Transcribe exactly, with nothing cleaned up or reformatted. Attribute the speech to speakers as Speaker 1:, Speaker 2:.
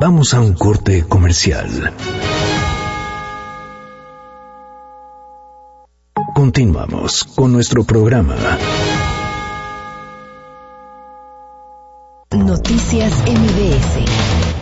Speaker 1: Vamos a un corte comercial. Continuamos con nuestro programa.
Speaker 2: Noticias M B S